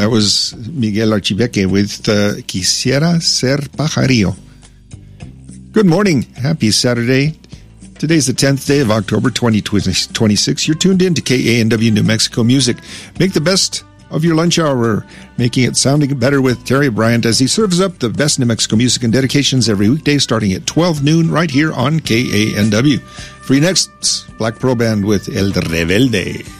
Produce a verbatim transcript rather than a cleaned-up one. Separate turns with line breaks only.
That was Miguel Archiveque with uh, Quisiera Ser Pajarillo. Good morning. Happy Saturday. Today's the tenth day of October, twenty twenty-six. You're tuned in to K A N W New Mexico Music. Make the best of your lunch hour, making it sounding better with Terry Bryant as he serves up the best New Mexico music and dedications every weekday starting at twelve noon right here on K A N W. For you next, Black Pearl Band with El Rebelde.